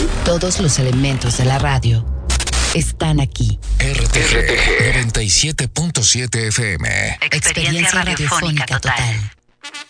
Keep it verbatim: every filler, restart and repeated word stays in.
Todos los elementos de la radio están aquí. R T G noventa y siete punto siete F M. Experiencia radiofónica total.